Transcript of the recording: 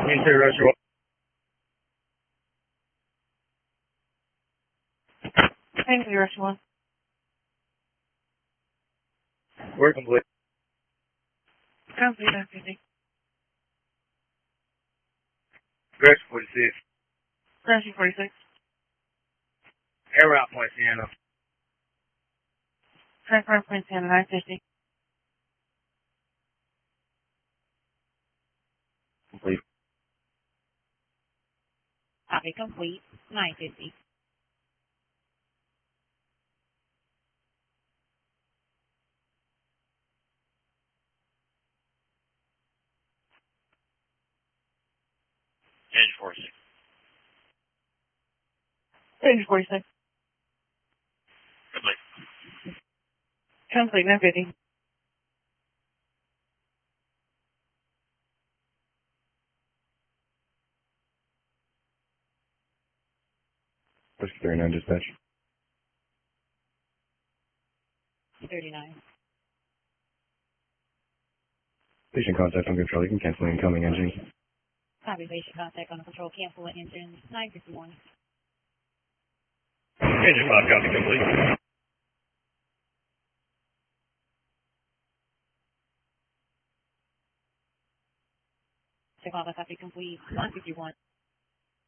Interior restaurant. Interior restaurant. We're complete. Complete 950. Grace 46. Gracie 46. Air Route Point Sienna. Transfer Point Sienna 950. Complete. Copy complete. 950. Change 46. Change 46. Complete. Complete 950. Push 39 dispatch. 39. Patient contact on control. You can cancel incoming engines. Copy patient contact on the control. Cancel the engine. 951. Change 5. Copy complete. Check all the copy complete. 151.